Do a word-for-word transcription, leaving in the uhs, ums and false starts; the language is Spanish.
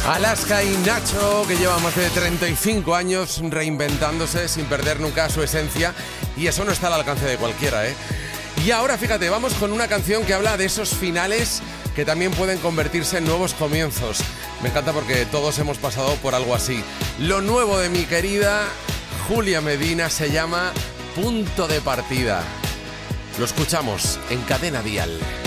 Alaska y Nacho, que llevan más de treinta y cinco años reinventándose sin perder nunca su esencia, y eso no está al alcance de cualquiera, ¿eh? Y ahora, fíjate, vamos con una canción que habla de esos finales que también pueden convertirse en nuevos comienzos. Me encanta porque todos hemos pasado por algo así. Lo nuevo de mi querida Julia Medina se llama Punto de Partida. Lo escuchamos en Cadena Dial.